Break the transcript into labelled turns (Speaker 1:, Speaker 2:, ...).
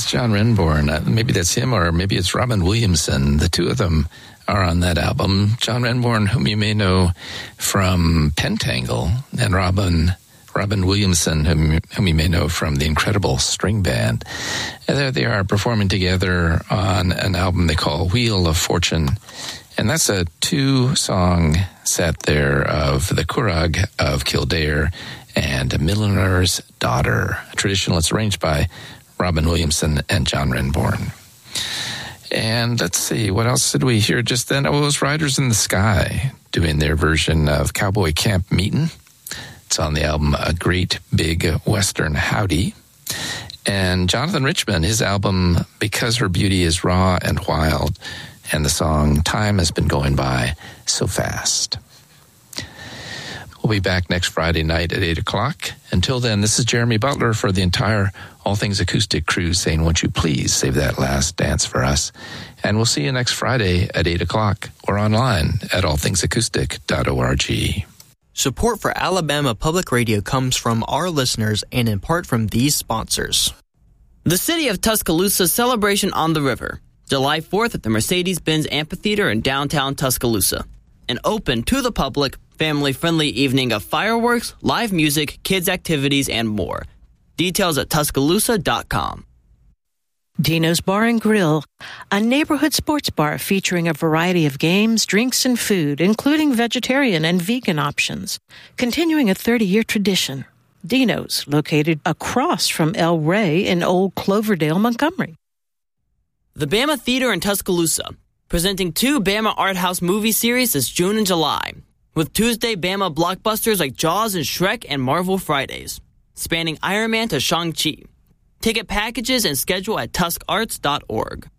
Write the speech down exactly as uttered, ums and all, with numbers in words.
Speaker 1: that's John Renbourn. Uh, maybe that's him, or maybe it's Robin Williamson. The two of them are on that album. John Renbourn, whom you may know from Pentangle, and Robin Robin Williamson, whom, whom you may know from the Incredible String Band. And there they are performing together on an album they call Wheel of Fortune. And that's a two-song set there of The Curragh of Kildare and Milliner's Daughter, a traditional. It's arranged by Robin Williamson and John Renbourn. And let's see, what else did we hear just then? Oh, it was Riders in the Sky doing their version of Cowboy Camp Meetin'. It's on the album A Great Big Western Howdy. And Jonathan Richman, his album Because Her Beauty is Raw and Wild, and the song Time Has Been Going By So Fast. We'll be back next Friday night at eight o'clock. Until then, this is Jeremy Butler for the entire All Things Acoustic crew saying, won't you please save that last dance for us? And we'll see you next Friday at eight o'clock or online at all things acoustic dot org.
Speaker 2: Support for Alabama Public Radio comes from our listeners and in part from these sponsors.
Speaker 3: The City of Tuscaloosa Celebration on the River, July fourth at the Mercedes-Benz Amphitheater in downtown Tuscaloosa. An open to the public, family-friendly evening of fireworks, live music, kids' activities, and more. Details at Tuscaloosa dot com.
Speaker 4: Dino's Bar and Grill, a neighborhood sports bar featuring a variety of games, drinks, and food, including vegetarian and vegan options. Continuing a thirty-year tradition. Dino's, located across from El Rey in Old Cloverdale, Montgomery.
Speaker 3: The Bama Theater in Tuscaloosa, presenting two Bama Art House movie series this June and July, with Tuesday Bama blockbusters like Jaws and Shrek and Marvel Fridays, spanning Iron Man to Shang-Chi. Ticket packages and schedule at tusk arts dot org.